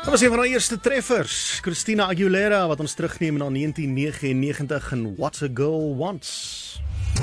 Dat was een van haar eerste treffers, Christina Aguilera, wat ons terugneem na 1999 in What a Girl Wants.